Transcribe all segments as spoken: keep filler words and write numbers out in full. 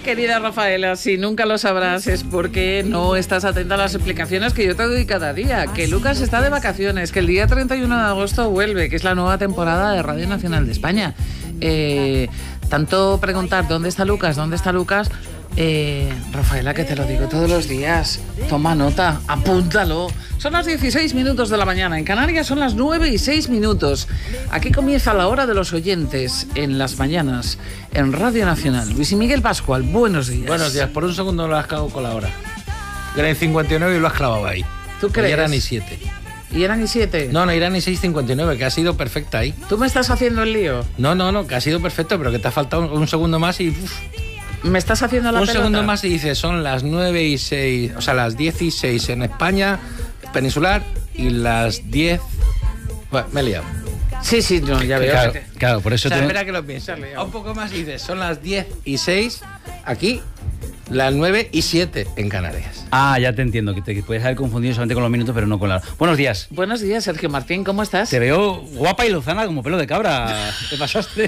Querida Rafaela, si nunca lo sabrás es porque no estás atenta a las explicaciones que yo te doy cada día. Que Lucas está de vacaciones, que el día treinta y uno de agosto vuelve, que es la nueva temporada de Radio Nacional de España. Eh, tanto preguntar dónde está Lucas, dónde está Lucas... Eh, Rafaela, que te lo digo todos los días. Toma nota, apúntalo. Son las dieciséis minutos de la mañana. En Canarias son las nueve y seis minutos. Aquí comienza la hora de los oyentes en las mañanas en Radio Nacional. Luis y Miguel Pascual, buenos días. Buenos días. Por un segundo lo has clavado con la hora. Era en cincuenta y nueve y lo has clavado ahí. ¿Tú crees? Y eran y siete. ¿Y eran y siete? No, no, eran y seis cincuenta y nueve, que ha sido perfecta ahí. ¿Tú me estás haciendo el lío? No, no, no, que ha sido perfecto, pero que te ha faltado un, un segundo más y... Uf. ¿Me estás haciendo la Un pelota? segundo más y dices, son las nueve y seis, o sea, las diez y seis en España, peninsular, y las diez... Bueno, me he liado. Sí, sí, no, ya veo. Claro, que te... claro, por eso... O sea, te... espera que lo pienses. Un poco más y dices, son las diez y seis aquí, las nueve y siete en Canarias. Ah, ya te entiendo, que te puedes haber confundido solamente con los minutos, pero no con la... Buenos días. Buenos días, Sergio Martín, ¿cómo estás? Te veo guapa y lozana como pelo de cabra. ¿Te pasaste?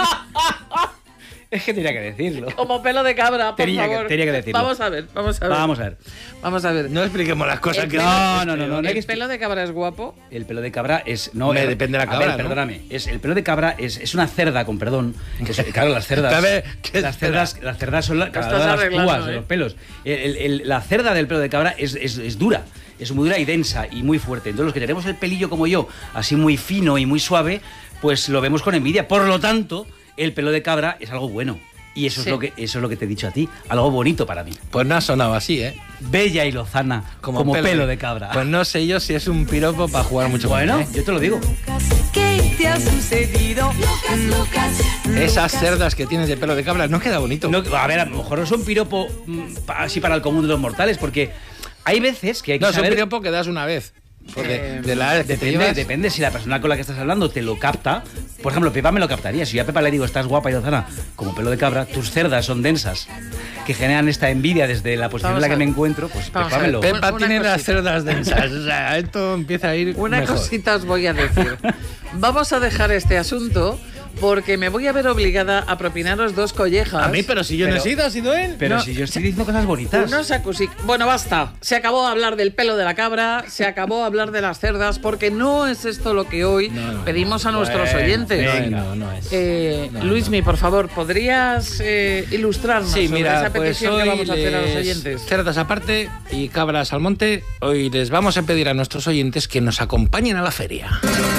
Es que tenía que decirlo. Como pelo de cabra, por tenía favor. Que, tenía que decirlo. Vamos a ver, vamos a ver. Vamos a ver. Vamos a ver. No expliquemos las cosas el que... Pelo, no, no, no, no. no ¿El que pelo de cabra es guapo? El pelo de cabra es... No, Me el, depende de la a cabra, ver, ¿no? perdóname. Es, el pelo de cabra es, es una cerda, con perdón. Que es, claro, las cerdas... ¿Sabe qué las cerdas, las cerdas son la, estás cada las arreglando, púas ¿eh? de los pelos. El, el, el, la cerda del pelo de cabra es, es, es dura. Es muy dura y densa y muy fuerte. Entonces, los que tenemos el pelillo como yo, así muy fino y muy suave, pues lo vemos con envidia. Por lo tanto, el pelo de cabra es algo bueno. Y eso, sí. es lo que, eso es lo que te he dicho a ti. Algo bonito para mí. Pues no ha sonado así, ¿eh? Bella y lozana, como, como pelo, pelo de cabra. Pues no sé yo si es un piropo para jugar mucho bueno, con él, ¿eh? Yo te lo digo. ¿Qué te ha sucedido? Lucas, Lucas, Esas cerdas que tienes de pelo de cabra no queda bonito. No, a ver, a lo mejor no es un piropo mmm, así para el común de los mortales, porque hay veces que hay que no, saber... es un piropo que das una vez. Porque eh, de la vez que depende, te llevas... depende si la persona con la que estás hablando te lo capta. Por ejemplo, Pepa me lo captaría. Si yo a Pepa le digo, estás guapa y lozana, como pelo de cabra, tus cerdas son densas, que generan esta envidia desde la posición Vamos en la que a... me encuentro, pues Vamos Pepa me lo... Pepa una tiene cosita. las cerdas densas. O sea, esto empieza a ir Una mejor. cosita os voy a decir. Vamos a dejar este asunto porque me voy a ver obligada a propinaros dos collejas. A mí, pero si yo Pero- no he sido, ha sido él. Pero No, si yo estoy diciendo cosas bonitas. Unos acusi- Bueno, basta. Se acabó de hablar del pelo de la cabra, se acabó de hablar de las cerdas, porque no es esto lo que hoy No, no, pedimos a nuestros Bueno, oyentes. venga. No, no es. Eh, No, Luismi, por favor, ¿podrías eh, ilustrarnos Sí, sobre mira, esa pues petición hoy que vamos a hacer a los les- oyentes? cerdas aparte y cabras al monte, hoy les vamos a pedir a nuestros oyentes que nos acompañen a la feria.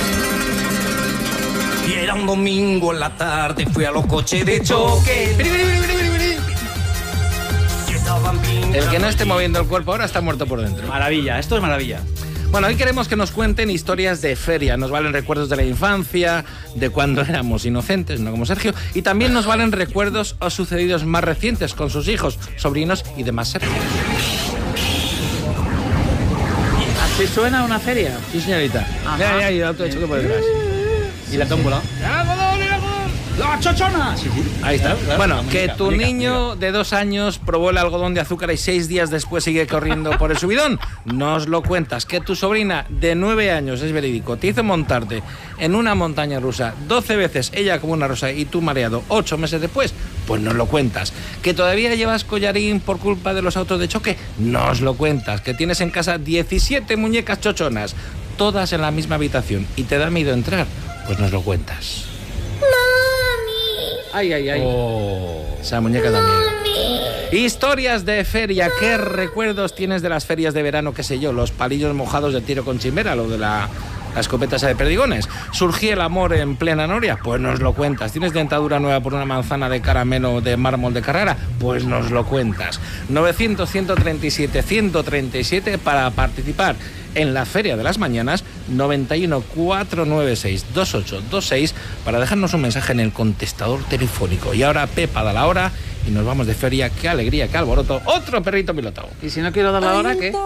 Y era un domingo en la tarde, fui a los coches de choque. El que no esté moviendo el cuerpo ahora está muerto por dentro. Maravilla, esto es maravilla. Bueno, hoy queremos que nos cuenten historias de feria. Nos valen recuerdos de la infancia, de cuando éramos inocentes, no como Sergio. Y también nos valen recuerdos o sucedidos más recientes con sus hijos, sobrinos y demás seres. ¿Así suena una feria? Sí, señorita. Ajá. Ya, ya, y el auto de choque por detrás. Y la tómbola. ¡La chochona! Sí, sí. Ahí está. Claro, claro, Bueno, la que muñeca, tu muñeca, niño muñeca. de dos años probó el algodón de azúcar y seis días después sigue corriendo por el subidón. Nos lo cuentas. Que tu sobrina de nueve años, es verídico, te hizo montarte en una montaña rusa doce veces, ella como una rosa y tú mareado ocho meses después, pues nos lo cuentas. Que todavía llevas collarín por culpa de los autos de choque, nos lo cuentas. Que tienes en casa diecisiete muñecas chochonas, todas en la misma habitación y te da miedo entrar, pues nos lo cuentas. Ay, ay, ay. Oh, esa muñeca también. Historias de feria. ¿Qué recuerdos tienes de las ferias de verano? Qué sé yo, los palillos mojados de tiro con chimera, lo de la, la escopeta esa de perdigones. ¿Surgía el amor en plena noria? Pues nos lo cuentas. ¿Tienes dentadura nueva por una manzana de caramelo de mármol de Carrara? Pues nos lo cuentas. novecientos, ciento treinta y siete, ciento treinta y siete para participar en la Feria de las Mañanas, noventa y uno, cuatrocientos noventa y seis, veintiocho veintiséis, para dejarnos un mensaje en el contestador telefónico. Y ahora Pepa da la hora y nos vamos de feria. ¡Qué alegría, qué alboroto! ¡Otro perrito pilotado! ¿Y si no quiero dar la hora, qué?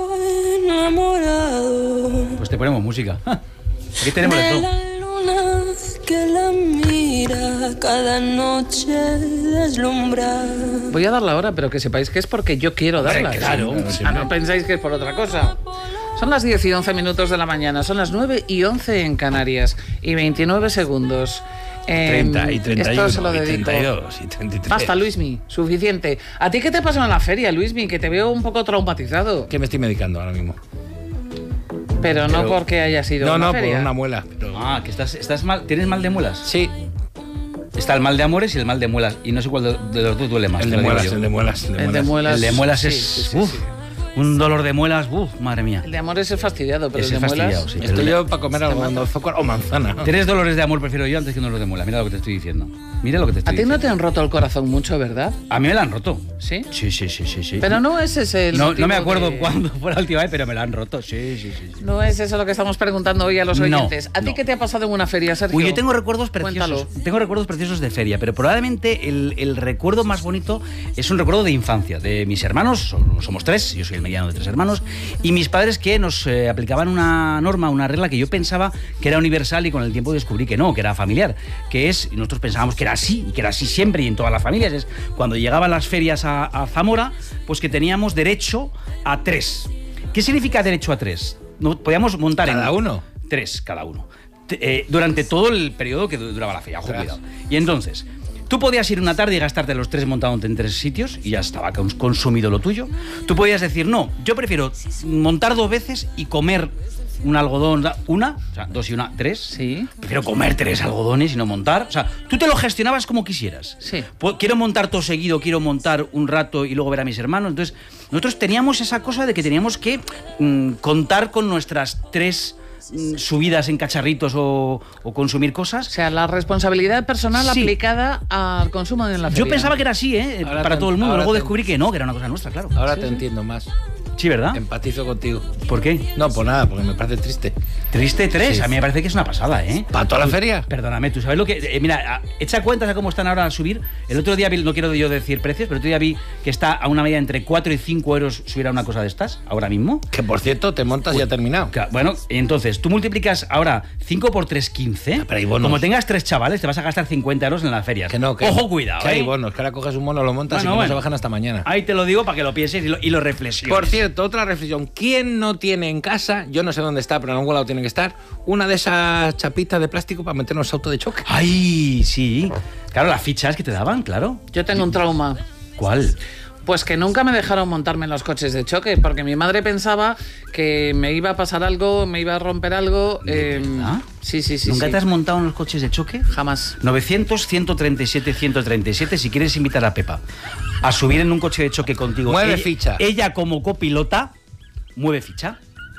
Pues te ponemos música. Aquí tenemos de todo. Que la mira cada noche deslumbra. Voy a dar la hora, pero que sepáis que es porque yo quiero darla. Hombre, claro. Ah, no pensáis que es por otra cosa. Son las diez y once minutos de la mañana, son las nueve y once en Canarias y veintinueve segundos. Eh, treinta y treinta y uno, esto se lo y dedico. treinta y dos, y treinta y tres. Basta, Luismi, suficiente. ¿A ti qué te pasó en la feria, Luismi? Que te veo un poco traumatizado. ¿Qué me estoy medicando ahora mismo? Pero no Pero- porque hayas ido No, a una no, feria. por una muela. Pero... Ah, que estás, estás mal, ¿tienes mal de muelas? Sí, Está el mal de amores y el mal de muelas. Y no sé cuál de, de los dos duele más. el te de lo digo muelas, yo. el de muelas. El de muelas. El de muelas sí, es sí, sí, uf, sí. un dolor de muelas, uf, madre mía. El de amor es el fastidiado, pero Ese el de muelas... fastidiado, sí. Estoy yo para comer algodón de azúcar o manzana. Tres dolores de amor prefiero yo antes que un dolor de muela. Mira lo que te estoy diciendo. Mira lo que te A estoy ti no diciendo. te han roto el corazón mucho, ¿verdad? A mí me la han roto. ¿Sí? Sí, sí, sí, sí, sí. Pero no ese es el No, no motivo me acuerdo que- cuándo fue la última vez, pero me la han roto. Sí, sí, sí. sí. No es eso lo que estamos preguntando hoy a los No, oyentes. ¿A ti no. qué te ha pasado en una feria, Sergio? Uy, yo tengo recuerdos preciosos. Cuéntalo. Tengo recuerdos preciosos de feria, pero probablemente el, el recuerdo más bonito es un recuerdo de infancia, de mis hermanos, somos, somos tres, yo soy el mediano de tres hermanos, y mis padres que nos eh, aplicaban una norma, una regla que yo pensaba que era universal y con el tiempo descubrí que no, que era familiar, que es, y nosotros pensábamos que era así, y que era así siempre y en todas las familias, es cuando llegaban las ferias a, a Zamora, pues que teníamos derecho a tres. ¿Qué significa derecho a tres? No, podíamos montar en... ¿Cada uno? Tres, cada uno. T- eh, durante todo el periodo que duraba la feria, ojo, Ostras. cuidado. Y entonces, tú podías ir una tarde y gastarte los tres montándote en tres sitios y ya estaba cons- consumido lo tuyo. Tú podías decir, no, yo prefiero montar dos veces y comer un algodón, una, o sea, dos y una, tres. Sí. Prefiero comer tres algodones y no montar. O sea, tú te lo gestionabas como quisieras. Sí. Pu- Quiero montar todo seguido, quiero montar un rato y luego ver a mis hermanos. Entonces, nosotros teníamos esa cosa de que teníamos que mm, contar con nuestras tres mm, subidas en cacharritos o, o consumir cosas. O sea, la responsabilidad personal Sí. aplicada al consumo en la feria. Yo pensaba que era así, ¿eh? Ahora Para te- todo el mundo. ahora Luego te- descubrí que no, que era una cosa nuestra, claro. Ahora te entiendo más. Sí, ¿verdad? Empatizo contigo. ¿Por qué? No, por nada, porque me parece triste. Triste tres. Sí. A mí me parece que es una pasada, ¿eh? ¿Para toda la feria? Perdóname, tú sabes lo que... eh, mira, a- echa cuentas a cómo están ahora a subir. El otro día vi, no quiero yo decir precios, pero el otro día vi que está a una media entre cuatro y cinco euros subir a una cosa de estas, ahora mismo. Que por cierto, te montas y ha terminado. Ca- Bueno, entonces, tú multiplicas ahora cinco por tres, quince. Ah, pero hay bonos. Como tengas tres chavales, te vas a gastar cincuenta euros en las ferias. Que no, que Ojo, cuidado, Que hay ¿eh? bonos, que ahora coges un mono, lo montas Bueno, y que no bueno. se bajan hasta mañana. Ahí te lo digo para que lo pienses y lo, y lo reflexiones. Por cierto, otra reflexión. ¿Quién no tiene en casa, yo no sé dónde está, pero en algún lado tiene que estar, una de esas chapitas de plástico para meternos auto de choque? ¡Ay, sí! Claro, las fichas que te daban, claro. Yo tengo un trauma. ¿Cuál? Pues que nunca me dejaron montarme en los coches de choque, porque mi madre pensaba que me iba a pasar algo, me iba a romper algo. ¿De eh, verdad? sí, sí, sí. ¿Nunca sí. te has montado en los coches de choque? Jamás. novecientos, ciento treinta y siete, ciento treinta y siete si quieres invitar a Pepa a subir en un coche de choque contigo. Mueve ella, ficha. Ella como copilota, mueve ficha.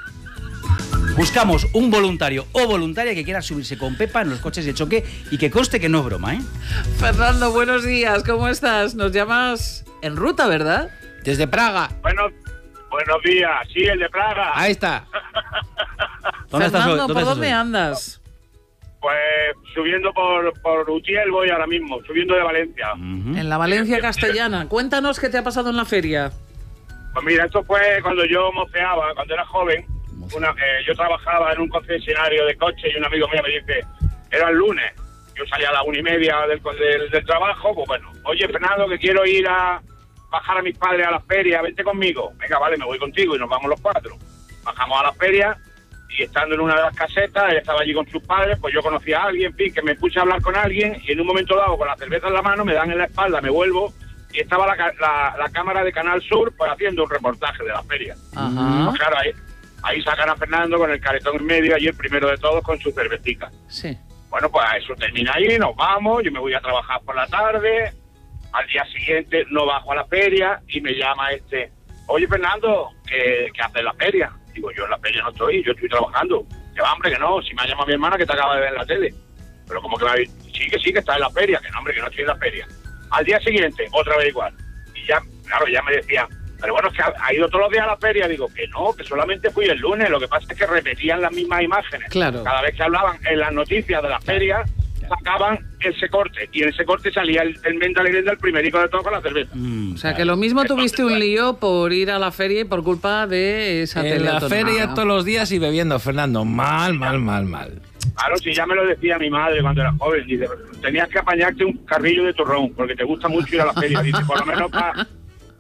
Buscamos un voluntario o voluntaria que quiera subirse con Pepa en los coches de choque y que conste que no es broma, ¿eh? Fernando, buenos días, ¿cómo estás? Nos llamas en ruta, ¿verdad? Desde Praga. Bueno, buenos días. Sí, el de Praga. Ahí está. ¿Dónde estás Fernando, hoy? ¿por estás dónde hoy? andas? Pues subiendo por, por Utiel voy ahora mismo, subiendo de Valencia. Ujú. En la Valencia castellana. Cuéntanos qué te ha pasado en la feria. Pues mira, esto fue cuando yo moceaba, cuando era joven. Una, eh, yo trabajaba en un concesionario de coches y un amigo mío me dice, era el lunes, yo salía a las una y media del, del, del trabajo, pues bueno, oye Fernando, que quiero ir a bajar a mis padres a la feria, vente conmigo. Venga, vale, me voy contigo y nos vamos los cuatro. Bajamos a la feria y estando en una de las casetas, él estaba allí con sus padres, pues yo conocía a alguien, en fin, que me puse a hablar con alguien y en un momento dado, con la cerveza en la mano, me dan en la espalda, me vuelvo y estaba la, ca- la, la cámara de Canal Sur pues, haciendo un reportaje de la feria. Ajá. Pues claro, ahí, ahí sacan a Fernando con el caretón en medio, allí el primero de todos con su cervecita. Sí. Bueno, pues eso termina ahí, nos vamos, yo me voy a trabajar por la tarde, al día siguiente no bajo a la feria y me llama este, oye Fernando, ¿qué, qué haces en la feria? Digo, yo en la feria no estoy, yo estoy trabajando. Que va, hombre, que no, si me ha llamado mi hermana que te acaba de ver en la tele. Pero como que me ha dicho, sí, que sí, que está en la feria, que no, hombre, que no estoy en la feria. Al día siguiente, otra vez igual. Y ya, claro, ya me decía, pero bueno, es que ha, ha ido todos los días a la feria. Digo, que no, que solamente fui el lunes. Lo que pasa es que repetían las mismas imágenes. Claro. Cada vez que hablaban en las noticias de la feria, sacaban ese corte. Y en ese corte salía el, el Menda Alegría del primerico de todo con la cerveza. Mm, O sea, que lo mismo tuviste un lío por ir a la feria y por culpa de esa En la teleautonómica. feria todos los días y bebiendo, Fernando. Mal, mal, mal, mal. Claro, si ya me lo decía mi madre cuando era joven. Dice, tenías que apañarte un carrillo de turrón, porque te gusta mucho ir a la feria. Dice, por lo menos para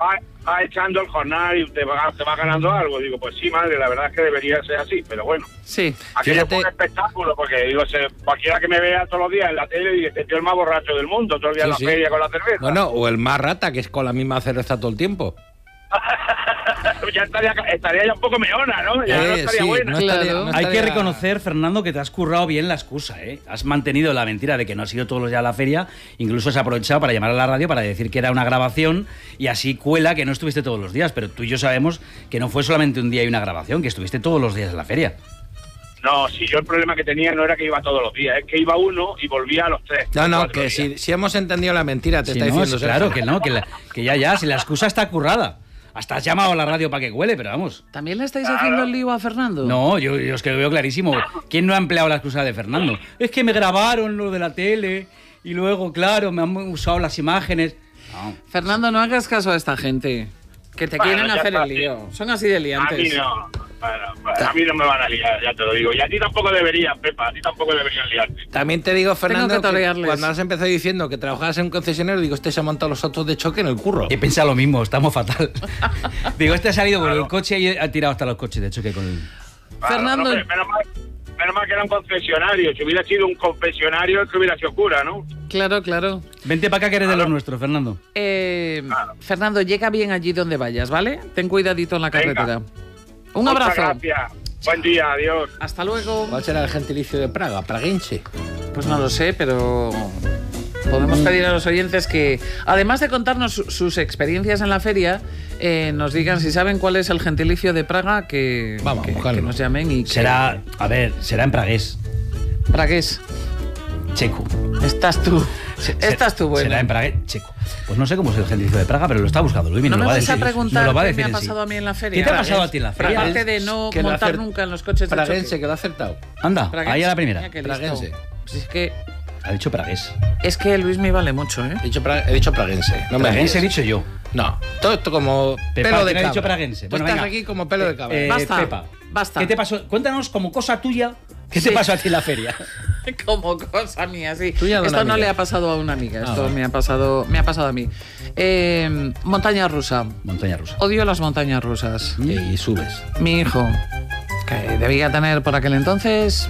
va, va echando el jornal y te va, te va ganando algo. Digo, pues sí, madre, la verdad es que debería ser así, pero bueno. Sí. Aquello Fíjate. fue un espectáculo, porque digo, se, cualquiera que me vea todos los días en la tele dice, este tío es el más borracho del mundo, todos los días Sí, en la sí. feria con la cerveza. Bueno, o el más rata, que es con la misma cerveza todo el tiempo. ya estaría, estaría ya un poco meona, ¿no? Ya Eh, no estaría sí, buena. no estaría- Claro. no Hay que estaría- reconocer, Fernando, que te has currado bien la excusa, ¿eh? Has mantenido la mentira de que no has ido todos los días a la feria, incluso has aprovechado para llamar a la radio para decir que era una grabación y así cuela que no estuviste todos los días, pero tú y yo sabemos que no fue solamente un día y una grabación, que estuviste todos los días en la feria. No, si yo el problema que tenía no era que iba todos los días, es que iba uno y volvía a los tres. No, no, cuatro que días. si, si hemos entendido la mentira, te Sí, está no, diciendo es claro Sergio. que no, que, la- que ya, ya, si la excusa está currada. Hasta has llamado a la radio para que cuele, pero vamos. ¿También le estáis haciendo el lío a Fernando? No, yo, yo es que lo veo clarísimo. ¿Quién no ha empleado la excusa de Fernando? Es que me grabaron lo de la tele y luego, claro, me han usado las imágenes. No. Fernando, no hagas caso a esta gente. Que te Bueno, quieren ya hacer está, el lío. Son así de A mí liantes. no. Bueno, pues a mí no me van a liar, ya te lo digo. Y a ti tampoco deberían, Pepa, a ti tampoco deberían liarte. También te digo, Fernando, que que torearles. cuando has empezado diciendo que trabajabas en un concesionario, digo, este se ha montado los autos de choque en el curro. He pensado lo mismo, estamos fatal. Digo, este ha salido con el coche y ha tirado hasta los coches de choque con el... Claro, Fernando- hombre, menos, mal, menos mal que era un concesionario. Si hubiera sido un confesionario, es que hubiera sido cura, ¿no? Claro, claro. Vente para acá que eres de los nuestros, Fernando. Eh, Fernando, llega bien allí donde vayas, ¿vale? Ten cuidadito en la Venga. carretera. Un Muchas abrazo. gracias. Buen día, adiós. Hasta luego. ¿Cuál será el gentilicio de Praga? Praguense. Pues no lo sé, pero podemos pedir a los oyentes que, además de contarnos su- sus experiencias en la feria, eh, nos digan si saben cuál es el gentilicio de Praga, que, Vamos a que, buscarlo. que nos llamen y que... Será, a ver, será en pragués, Pragués. checo. Estás tú. Se- Estás tú, bueno. Será en pragués, checo. Pues no sé cómo es el gentilicio de Praga, pero lo está buscando. Luis, No nos me lo va a vais a decir. preguntar Nos lo va a qué decir me ha en sí. pasado a mí en la feria. ¿Qué te ha pasado a ti en la feria? Aparte de no Que lo montar acer- nunca en los coches de Praguense, choque. que lo ha acertado. Anda, Praguense. ahí a la primera. Mira qué listo. Praguense. Pues es que, Ha dicho pragués. es que Luis me vale mucho, ¿eh? He dicho, pra- he dicho praguense. No me Praguense he líes. dicho yo. No, todo esto como Pepa, pelo de ¿quién ha cabra. dicho praguense? Tú Bueno, estás venga. aquí como pelo de cabra. Eh, Basta, Pepa, basta. ¿qué te pasó? Cuéntanos como cosa tuya, ¿qué Sí. te pasó a ti en la feria? Como cosa mía, sí. Tuya de una Esto no amiga. le ha pasado a una amiga, Ah, esto vale. me ha pasado, me ha pasado a mí. Eh, montaña rusa. Montaña rusa. Odio las montañas rusas. Y subes. Mi hijo, que debía tener por aquel entonces,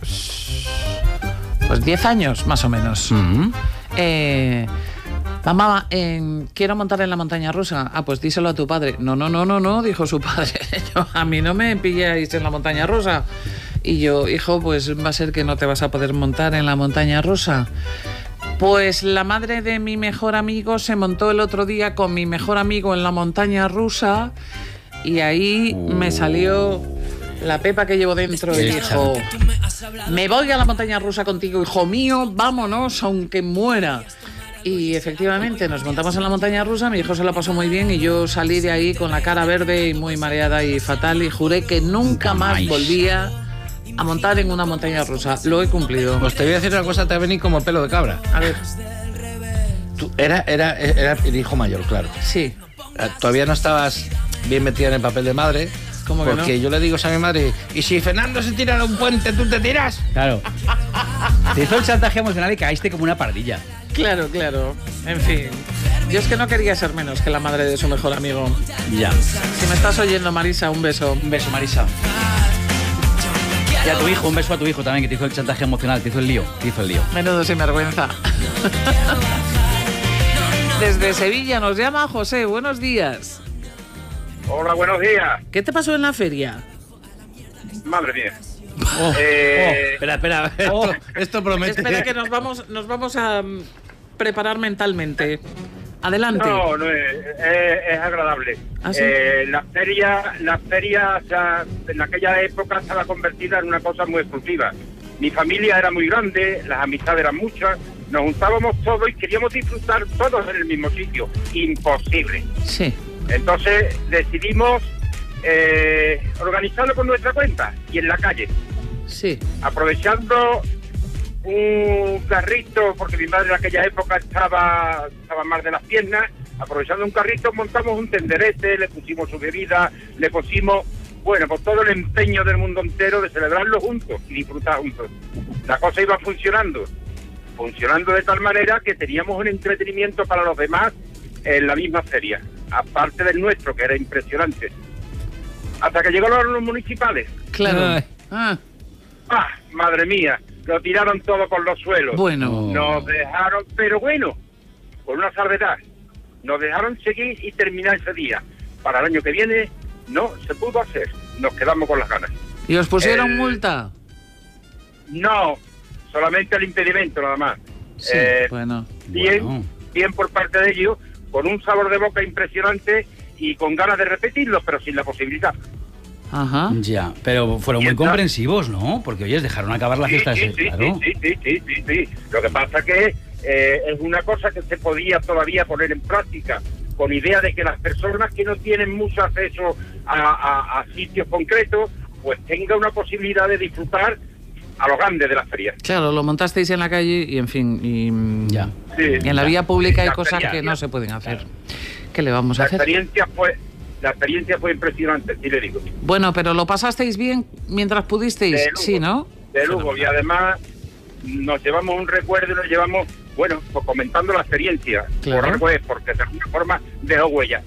pues diez años más o menos. Mm. Eh, mamá, eh, quiero montar en la montaña rusa. Ah, pues díselo a tu padre. No, no, no, no, no, dijo su padre. Yo, a mí no me pilláis en la montaña rusa. Y yo, hijo, pues va a ser que no te vas a poder montar en la montaña rusa. Pues la madre de mi mejor amigo se montó el otro día con mi mejor amigo en la montaña rusa y ahí me salió la pepa que llevo dentro y dijo, me voy a la montaña rusa contigo, hijo mío, vámonos aunque muera. Y efectivamente nos montamos en la montaña rusa, mi hijo se la pasó muy bien y yo salí de ahí con la cara verde y muy mareada y fatal y juré que nunca más volvía a montar en una montaña rusa. Lo he cumplido. Pues te voy a decir una cosa, te va a venir como pelo de cabra. A ver, Tú, era, era, era el hijo mayor, claro. sí. Eh, Todavía no estabas bien metida en el papel de madre. ¿Cómo que no? Porque yo le digo a mi madre, ¿y si Fernando se tira a un puente, tú te tiras? Claro. Te hizo el chantaje emocional y caíste como una pardilla. Claro, claro. En fin. Yo es que no quería ser menos que la madre de su mejor amigo. Ya. Si me estás oyendo, Marisa, un beso. Un beso, Marisa. Y a tu hijo, un beso a tu hijo también, que te hizo el chantaje emocional, te hizo el lío, te hizo el lío. Menudo sinvergüenza. Desde Sevilla nos llama José. Buenos días. Hola, buenos días. ¿Qué te pasó en la feria? Madre mía. Oh, Eh, Espera, espera, Oh. esto, esto promete. Espera que nos vamos, nos vamos a mm, preparar mentalmente. Adelante. No, no es, es, es agradable. ¿Ah, sí? Eh, la feria, la feria o sea, en aquella época estaba convertida en una cosa muy exclusiva. Mi familia era muy grande, las amistades eran muchas, nos juntábamos todos y queríamos disfrutar todos en el mismo sitio. Imposible. Sí. Entonces decidimos eh, organizarlo por nuestra cuenta y en la calle, Sí. aprovechando un carrito, porque mi madre en aquella época estaba, estaba más de las piernas, aprovechando un carrito montamos un tenderete, le pusimos su bebida, le pusimos, bueno, pues todo el empeño del mundo entero de celebrarlo juntos y disfrutar juntos. La cosa iba funcionando, funcionando de tal manera que teníamos un entretenimiento para los demás en la misma feria. aparte del nuestro, que era impresionante. Hasta que llegó los municipales. Claro. Ah. ¡Ah, madre mía! Lo tiraron todo por los suelos. Bueno. Nos dejaron, pero bueno, con una salvedad. Nos dejaron seguir y terminar ese día. Para el año que viene no se pudo hacer. Nos quedamos con las ganas. ¿Y os pusieron Eh, multa? No, solamente el impedimento nada más. Sí, Eh, bueno. Bien, Bueno. bien por parte de ellos, con un sabor de boca impresionante y con ganas de repetirlo, pero sin la posibilidad. Ajá. Ya, pero fueron ¿Y muy está? comprensivos, ¿no? Porque, oye, dejaron acabar la Sí, fiesta. sí, ese- sí, claro. sí, sí, sí, sí, sí. Lo que pasa que eh, es una cosa que se podía todavía poner en práctica, con idea de que las personas que no tienen mucho acceso a, a- a sitios concretos, pues tengan una posibilidad de disfrutar a lo grande de la feria. Claro, lo montasteis en la calle y, en fin, y, Ya. Sí. y en la vía pública hay La cosas que experiencia- no se pueden hacer. ¿Qué le vamos a La hacer? experiencia fue, la experiencia fue impresionante, sí le digo. Bueno, pero lo pasasteis bien mientras pudisteis, De lujo. sí, ¿no? De lujo, y además nos llevamos un recuerdo y nos llevamos, bueno, pues comentando la experiencia, Claro. por algo es, porque de alguna forma dejó huella.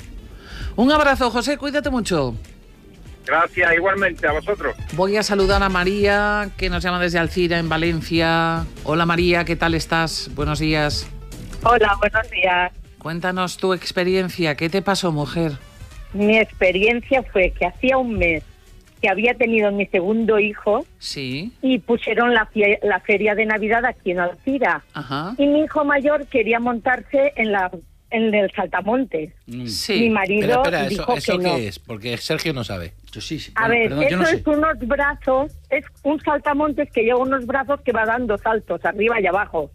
Un abrazo, José, cuídate mucho. Gracias igualmente a vosotros. Voy a saludar a María, que nos llama desde Alcira, en Valencia. Hola María, ¿qué tal estás? Buenos días. Hola, buenos días. Cuéntanos tu experiencia. ¿Qué te pasó, mujer? Mi experiencia fue que hacía un mes que había tenido mi segundo hijo Sí. y pusieron la, fie- la feria de Navidad aquí en Alcira. Ajá. Y mi hijo mayor quería montarse en la en el saltamontes. Mm. Sí. Mi marido Espera, espera, dijo ¿eso, eso que qué no. es? Porque Sergio no sabe. Yo sí, sí. A Bueno, ver, perdón, yo eso no sé. es unos brazos, es un saltamontes que lleva unos brazos que va dando saltos arriba y abajo.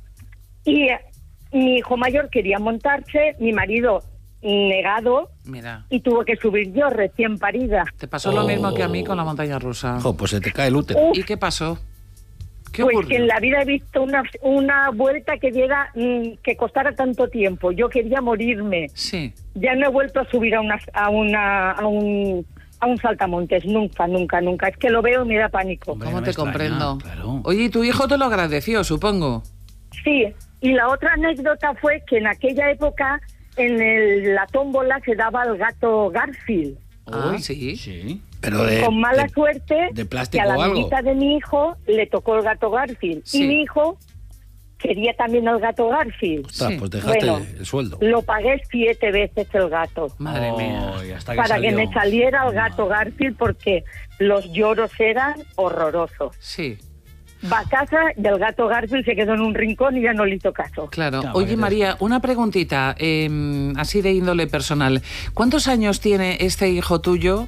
Y eh, mi hijo mayor quería montarse, mi marido negado, Mira, y tuve que subir yo recién parida. te pasó lo mismo que a mí con la montaña rusa. Jo, pues se te cae el útero. Uf, ¿Y qué pasó? ¿Qué pues ocurrió? que en la vida he visto una, una vuelta que diera, mm, que costara tanto tiempo. Yo quería morirme. Sí. Ya no he vuelto a subir a una a una a un a un saltamontes, nunca, nunca, nunca. Es que lo veo y me da pánico. Hombre, ¿Cómo no te me extraña, comprendo? claro. Oye, y tu hijo te lo agradeció, supongo. Sí, y la otra anécdota fue que en aquella época en el, la tómbola se daba al gato Garfield. Ah, Uy, sí. Sí. Pero de, Con mala de- suerte, de que plástico a la o algo. amiguita de mi hijo le tocó el gato Garfield. Sí. Y mi hijo quería también el gato Garfield. Ostras, Sí. pues dejaste Bueno. el sueldo. Lo pagué siete veces el gato. Madre mía. Ay, hasta que Para que salió. me saliera el gato Garfield, porque los lloros eran horrorosos. Sí, Va a casa y el gato Garfield se quedó en un rincón y ya no le hizo caso. claro. Claro, Oye, que te- María, una preguntita, eh, así de índole personal. ¿Cuántos años tiene este hijo tuyo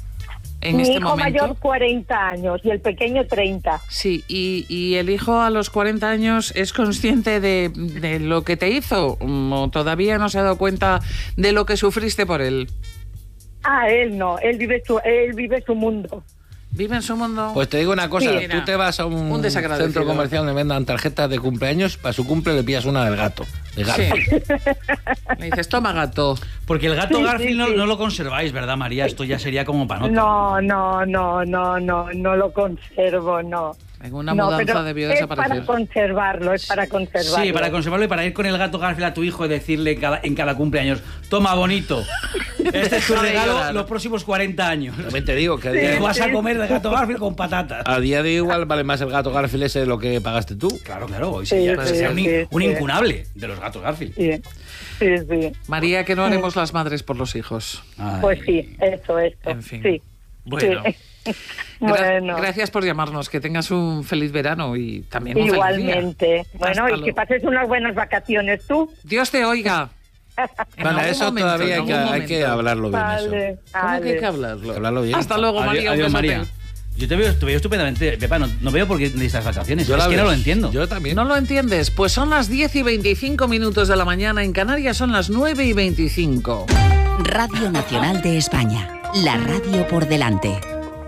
en Mi este hijo momento? mayor cuarenta años y el pequeño treinta. Sí, y, y el hijo a los cuarenta años es consciente de, de lo que te hizo, o todavía no se ha dado cuenta de lo que sufriste por él. Ah, él no, él vive su, él vive su mundo. Vive en su mundo. Pues te digo una cosa, Sí, mira, tú te vas a un, un desagradecido. centro comercial donde vendan tarjetas de cumpleaños, para su cumple le pillas una del gato. De Sí. Garfield. Le dices, toma gato. Porque el gato Sí, Garfield sí, no, sí. no lo conserváis, ¿verdad, María? Esto ya sería como panota. No, no, no, no, no, no lo conservo, no. En una no, mudanza pero debió es desaparecer. para conservarlo, es para conservarlo. Sí, para conservarlo y para ir con el gato Garfield a tu hijo y decirle en cada, en cada cumpleaños, toma, bonito, este es tu Para regalo llorar. los próximos cuarenta años. También te digo que a Te día, vas a sí. comer el gato Garfield con patatas. a día de igual vale más el gato Garfield ese de lo que pagaste tú. Claro, claro, hoy Sí, sería, sí, sería un, sí, un sí. incunable de los gatos Garfield. Sí, sí, sí. María, que no haremos las madres por los hijos. Ay. Pues sí, eso, esto. En fin. Sí. Bueno. Sí. Gra- Bueno, Gracias por llamarnos, que tengas un feliz verano y también un feliz día. igualmente. Bueno, Hasta y que luego. pases unas buenas vacaciones tú. Dios te oiga. En Bueno, algún eso momento, todavía en hay que, algún hay que momento. hablarlo bien eso. Vale, ¿Cómo que hay vale. que hablarlo? Hablarlo bien. Hasta luego, Adiós, María. un adiós, besote. María. Yo te veo, te veo estupendamente, Pepa, no, no veo por qué necesitas vacaciones. Yo es la que veo. no lo entiendo. Yo también. ¿No lo entiendes? Pues son las diez y veinticinco minutos de la mañana. En Canarias son las nueve y veinticinco. Radio Nacional de España. La radio por delante.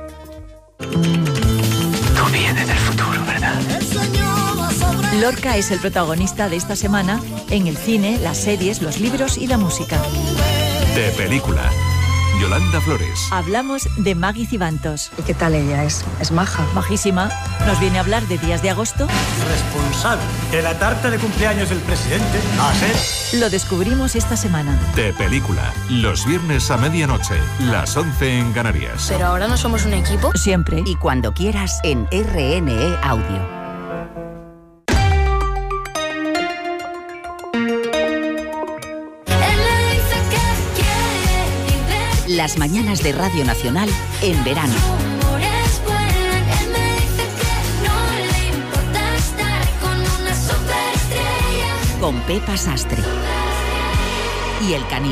Tú vienes del futuro, ¿verdad? Lorca es el protagonista de esta semana en el cine, las series, los libros y la música. De película. Yolanda Flores. Hablamos de Maggie Cibantos. ¿Y qué tal ella es? ¿Es maja? Majísima. Nos viene a hablar de días de agosto. Responsable de la tarta de cumpleaños del presidente. ¿A ser? Lo descubrimos esta semana. De película. Los viernes a medianoche. Las once en Canarias. Pero ahora no somos un equipo. Siempre. Y cuando quieras en R N E Audio. Las mañanas de Radio Nacional en verano. Con Pepa Sastre. Y el caníbal.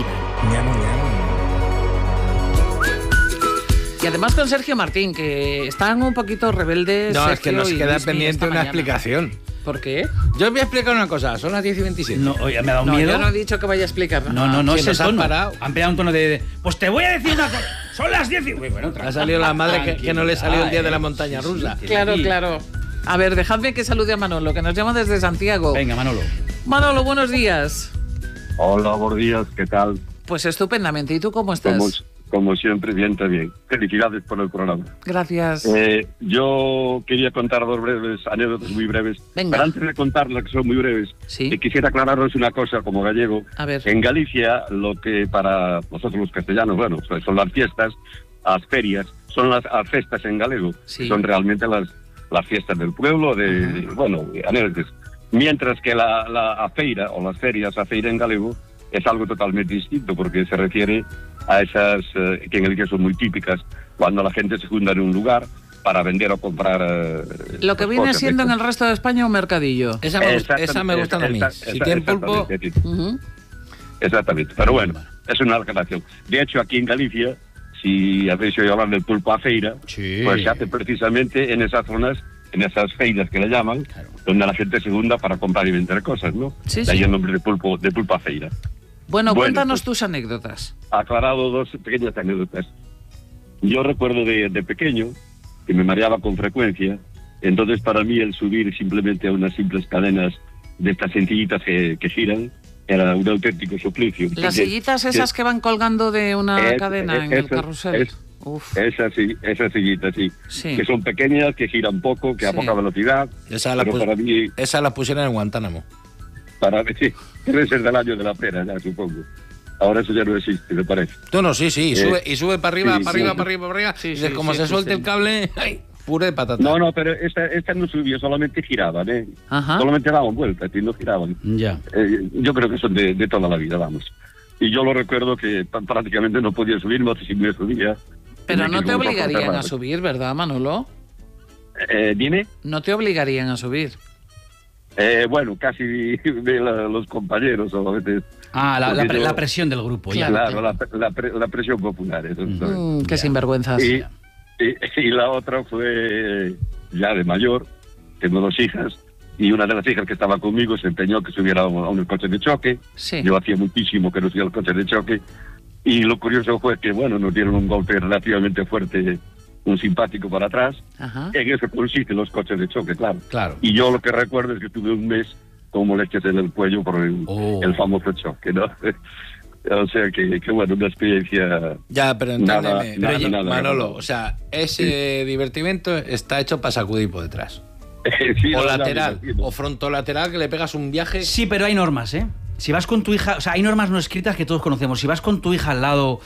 Y además con Sergio Martín, que están un poquito rebeldes. No, Sergio es que nos y queda Luismi pendiente esta una mañana. explicación. ¿Por qué? Yo os voy a explicar una cosa, son las diez y veintisiete. No, oye, me ha dado No, miedo. yo no he dicho que vaya a explicar nada. No, no, no, Sí, es el nos han tono. parado. Han pegado un tono de, de, pues te voy a decir una cosa. Son las diez y... Uy, bueno, Ha salido la madre que, que no le salió el día de la montaña rusa. Claro, claro. A ver, dejadme que salude a Manolo, que nos llama desde Santiago. Venga, Manolo. Manolo, buenos días. Hola, buenos días, ¿qué tal? Pues estupendamente. ¿Y tú cómo estás? Como, como siempre, bien, está bien. Felicidades por el programa. Gracias. Eh, yo quería contar dos breves anécdotas muy breves. Venga. Pero antes de contarlas, que son muy breves, ¿Sí? eh, quisiera aclararos una cosa como gallego. A ver. En Galicia, lo que para nosotros los castellanos, bueno, pues son las fiestas, las ferias, son las, las festas en galego. Sí. Son realmente las, las fiestas del pueblo, de, Ajá. bueno, de anécdotas. Mientras que la, la a feira, o las ferias, a feira en galego, es algo totalmente distinto, porque se refiere a esas eh, que en Galicia son muy típicas, cuando la gente se junta en un lugar para vender o comprar eh, Lo que viene cosas, siendo ¿eh? en el resto de España un mercadillo. Esa me, gusta, Exactamente, esa me gusta a mí. esa- Si esa- tiene pulpo... exactamente, sí. Ujú. Exactamente, pero bueno, es una aclaración. De hecho, aquí en Galicia, si habéis oído hablar del pulpo a feira, Sí. pues se hace precisamente en esas zonas, en esas feiras que le llaman, Claro. donde la gente se junta para comprar y vender cosas, ¿no? Sí, de ahí sí. el nombre de pulpo, de pulpo a feira. Bueno, Bueno, cuéntanos pues- tus anécdotas. Aclarado dos pequeñas anécdotas. Yo recuerdo de, de pequeño que me mareaba con frecuencia, entonces para mí el subir simplemente a unas simples cadenas de estas sencillitas que, que giran era un auténtico suplicio. Las Porque- sillitas esas que van colgando de una Es- cadena es- en el eso- carrusel. es- Uf. Esas, sí, esas sillitas, sí. Sí. Que son pequeñas, que giran poco, que a Sí. poca velocidad. Esa la, pero pus- para mí, esa la pusieron en Guantánamo. para mí, sí, debe ser del año de la pera, ya supongo. Ahora eso ya no existe, me parece. Tú no, sí, sí, y Eh, sube, y sube para arriba, sí, para arriba, sí. para arriba, para arriba. Sí, y dices, sí, como sí, se sí, suelte sí. el cable, ¡ay! Puré de patata. No, no, pero esta, esta no subía, solamente giraban, ¿eh? Ajá. Solamente daban vueltas y no giraban. Ya. Eh, yo creo que son de, de toda la vida, vamos. Y yo lo recuerdo que p- prácticamente no podía subir, no sé si me subía. Pero Tenía no que te ir con un obligarían poco a cerrado. subir, ¿verdad, Manolo? Eh, dime. No te obligarían a subir. Eh, bueno, casi de la- los compañeros o a veces. Ah, la, la, Porque pre- yo- la presión del grupo. Ya. Claro, la, la pre- la presión popular. Eso, ¿sabes? Mm, qué sinvergüenzas. Y, y, y la otra fue ya de mayor, tengo dos hijas, y una de las hijas que estaba conmigo se empeñó que subiera a un, a un coche de choque. Sí. Yo hacía muchísimo que no subía al coche de choque, y lo curioso fue que, bueno, nos dieron un golpe relativamente fuerte, un simpático para atrás. Ajá. En eso consisten los coches de choque, claro. Claro. Y yo lo que recuerdo es que tuve un mes con molestias en el cuello por el, Oh. el famoso choque, ¿no? O sea que, que, bueno, una experiencia... Ya, pero Nada, entiéndeme, nada, pero, nada, Manolo, nada. o sea, ese divertimento está hecho para sacudir por detrás. Sí, o no, ya me lateral, imagino. o frontolateral, que le pegas un viaje. Sí, pero hay normas, ¿eh? Si vas con tu hija, o sea, hay normas no escritas que todos conocemos. Si vas con tu hija al lado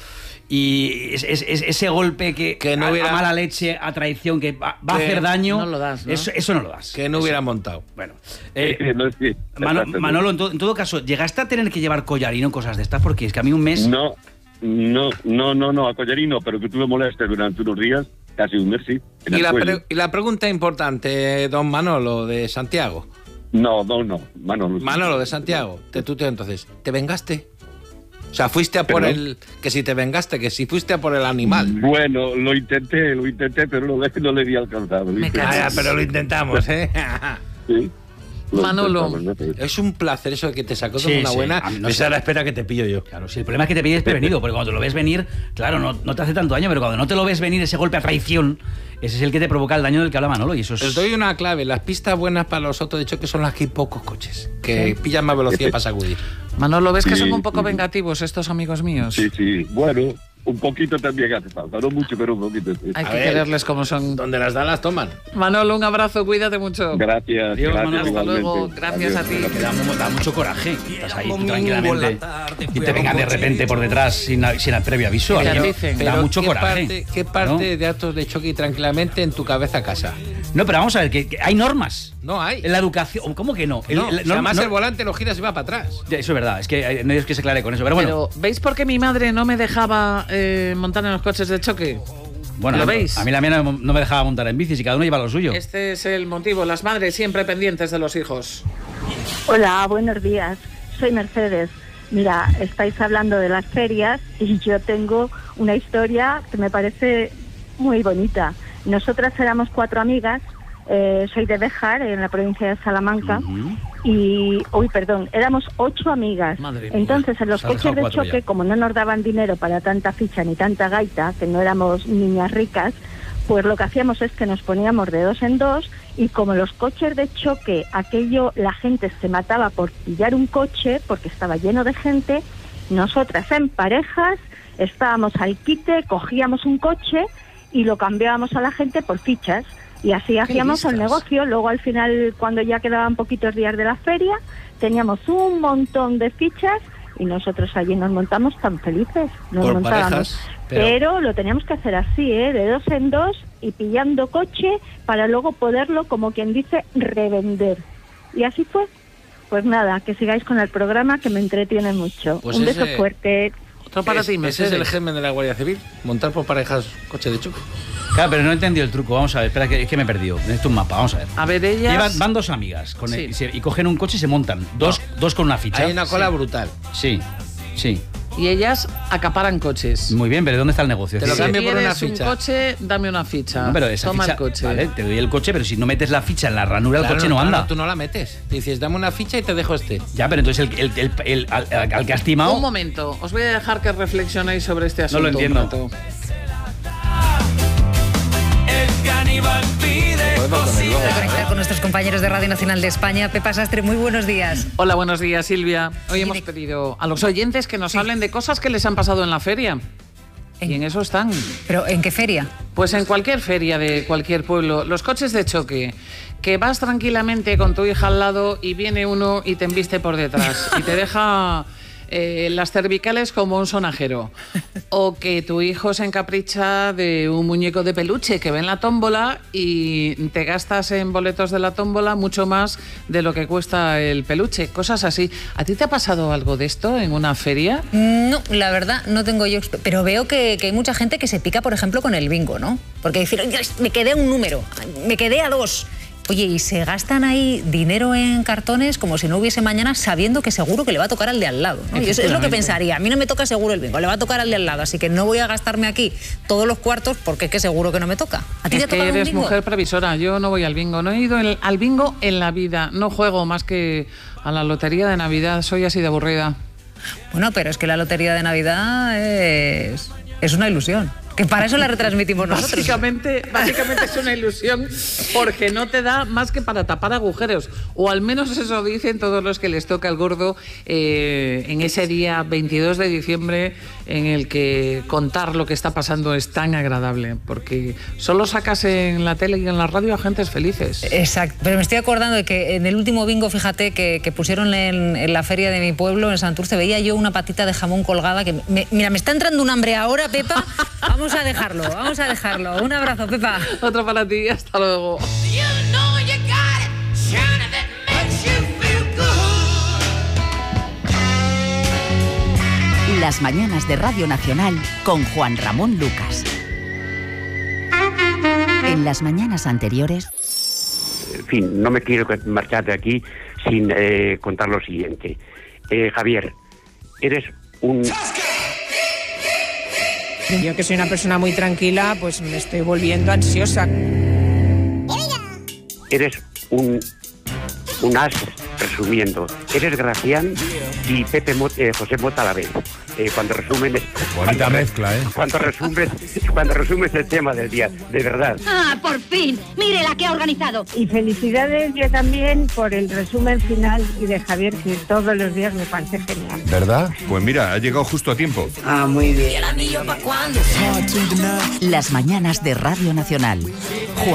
y es, es- es- ese golpe que, Que no a- hubiera- a mala leche, a traición, que va, va a Que hacer daño, no lo das, ¿no? Eso, eso no lo das. Que no Eso- hubiera montado. Bueno, eh, Sí, no, sí, Mano- exactamente. Manolo, en, to- en todo caso, ¿llegaste a tener que llevar collarino en cosas de estas? Porque es que a mí un mes... No, no, no, no, no, a collarino, pero que tuve molestias durante unos días, casi un mes, sí, en Y el la, cuello. pre- y la pregunta importante, don Manolo, de Santiago. No, no, no, Manolo. Manolo, de Santiago, te tuteo entonces. ¿Te vengaste? O sea, fuiste a por ¿Perdón? el... Que si te vengaste, que si fuiste a por el animal. Bueno, lo intenté, lo intenté, pero no, le- no le di alcanzado. Lo Me intenté. cago. Ah, ya, pero lo intentamos, ¿eh? Sí, lo Manolo. intentamos, ¿no? Pero- Es un placer eso de que te sacó como Sí, una sí. buena. A mí no Esa sé. es la espera que te pillo yo. Claro, si el problema es que te pilles prevenido, porque cuando te lo ves venir, claro, no, no te hace tanto daño, pero cuando no te lo ves venir, ese golpe a traición, ese es el que te provoca el daño del que habla Manolo, y eso es... Os doy una clave. Las pistas buenas para los autos de choque son las que hay pocos coches, que pillan más velocidad para sacudir. Manolo, ¿ves que Sí, son un poco sí. vengativos estos amigos míos? Sí, sí, bueno, un poquito también hace falta, no mucho, pero un poquito. Sí. Hay que ver, quererles como son. Donde las dan, las toman. Manolo, un abrazo, cuídate mucho. Gracias, Dios, gracias Manolo, hasta igualmente. luego, gracias Adiós. a ti. Lo que da, mu- da mucho coraje. Estás ahí tú tranquilamente y te vengan de repente por detrás sin, sin el previo aviso. Pero- A mí me- dicen. da mucho ¿qué coraje. Parte, ¿Qué parte ¿no? de actos de choque y tranquilamente en tu cabeza casa? No, pero vamos a ver, que, que hay normas. No hay. En la educación, ¿cómo que no? El- No, el- si además no- el volante lo giras y va para atrás. Eso es verdad, es que eh, no es que se aclare con eso. Pero bueno, Pero, ¿veis por qué mi madre no me dejaba eh, montar en los coches de choque? bueno ¿lo a- veis? A mí la mía no, no me dejaba montar en bici, y cada uno lleva lo suyo. Este es el motivo, las madres siempre pendientes de los hijos. Hola, buenos días. Soy Mercedes. Mira, estáis hablando de las ferias y yo tengo una historia que me parece muy bonita. Nosotras éramos cuatro amigas, eh, soy de Béjar, en la provincia de Salamanca, Ujú. y, uy, perdón, éramos ocho amigas. Madre mía. Entonces, en los Se has coches dejado de cuatro choque, ya. como no nos daban dinero para tanta ficha ni tanta gaita, que no éramos niñas ricas, pues lo que hacíamos es que nos poníamos de dos en dos, y como los coches de choque, aquello, la gente se mataba por pillar un coche, porque estaba lleno de gente, nosotras en parejas estábamos al quite, cogíamos un coche y lo cambiábamos a la gente por fichas. Y así hacíamos el listas. negocio. Luego, al final, cuando ya quedaban poquitos días de la feria, teníamos un montón de fichas y nosotros allí nos montamos tan felices. Nos Por montábamos. parejas, Pero... pero- lo teníamos que hacer así, ¿eh? De dos en dos y pillando coche para luego poderlo, como quien dice, revender. Y así fue. Pues nada, que sigáis con el programa, que me entretiene mucho. Pues Un beso ese- fuerte. Otro para Es- ti, ese es Mercedes. el germen de la Guardia Civil, montar por parejas coche de choque. Claro, pero no he entendido el truco. Vamos a ver, espera, que, es que me he perdido. Necesito un mapa, vamos a ver. A ver, ellas... Llevan- van dos amigas con el- Sí. y, se- y cogen un coche y se montan. Dos, dos con una ficha. Hay una cola Sí. brutal. Sí, sí. Y ellas acaparan coches. Muy bien, pero ¿dónde está el negocio? Te lo Es decir, cambio por una ¿Quieres un ficha. coche? Dame una ficha. no, pero esa Toma ficha, el coche. Vale, te doy el coche, pero si no metes la ficha en la ranura, Claro, el coche no, anda. Tú no la metes. Dices, dame una ficha y te dejo este. Ya, pero entonces el, el, el- el- al, al que has timado... Un momento, os voy a dejar que reflexionéis sobre este No asunto. lo entiendo. un rato. El caníbal pide cocina. Conectar con nuestros compañeros de Radio Nacional de España. Pepa Sastre, muy buenos días. Hola, buenos días, Silvia. Hoy Oye, hemos de- pedido a los oyentes que nos hablen de cosas que les han pasado en la feria. Y en eso están. ¿Pero en qué feria? Pues en cualquier feria de cualquier pueblo. Los coches de choque. Que vas tranquilamente con tu hija al lado y viene uno y te embiste por detrás. Y te deja eh, las cervicales como un sonajero. O que tu hijo se encapricha de un muñeco de peluche que ve en la tómbola y te gastas en boletos de la tómbola mucho más de lo que cuesta el peluche. Cosas así. ¿A ti te ha pasado algo de esto en una feria? No, la verdad, no tengo yo... exp- Pero veo que, que hay mucha gente que se pica, por ejemplo, con el bingo, ¿no? Porque decir, "Oye, me quedé a un número, me quedé a dos". Oye, y se gastan ahí dinero en cartones como si no hubiese mañana, sabiendo que seguro que le va a tocar al de al lado, ¿no? Y eso es lo que Efectivamente. pensaría. A mí no me toca seguro el bingo, le va a tocar al de al lado, así que no voy a gastarme aquí todos los cuartos porque es que seguro que no me toca. ¿A ti te Es ha que tocado un eres bingo? mujer previsora. Yo no voy al bingo. No he ido en- al bingo en la vida. No juego más que a la lotería de Navidad. Soy así de aburrida. Bueno, pero es que la lotería de Navidad es, es una ilusión. Que para eso la retransmitimos nosotros. Básicamente, básicamente es una ilusión porque no te da más que para tapar agujeros. O al menos eso dicen todos los que les toca el gordo eh, en ese día veintidós de diciembre en el que contar lo que está pasando es tan agradable. Porque solo sacas en la tele y en la radio a gentes felices. Exacto, pero me estoy acordando de que en el último bingo, fíjate, que, que pusieron en, en la feria de mi pueblo, en Santurce, veía yo una patita de jamón colgada que... Me, mira, me está entrando un hambre ahora, Pepa. Vamos a dejarlo, vamos a dejarlo. Un abrazo, Pepa. Otro para ti, hasta luego. You know you got it, Shana, that makes you feel good. Las mañanas de Radio Nacional con Juan Ramón Lucas. En las mañanas anteriores... En fin, no me quiero marchar de aquí sin eh, contar lo siguiente. Eh, Javier, eres un... Yo, que soy una persona muy tranquila, pues me estoy volviendo ansiosa. Eres un, un as, resumiendo. Eres Gracián y Pepe Mot- eh, José Mota a la vez. eh, cuando resumen... Bonita cuando, mezcla, ¿eh? Cuando resumes, cuando resumes el tema del día, de verdad. ¡Ah, por fin! ¡Mire la que ha organizado! Y felicidades yo también por el resumen final y de Javier, que todos los días me parece genial. ¿Verdad? Pues mira, ha llegado justo a tiempo. Ah, muy bien. Las mañanas de Radio Nacional.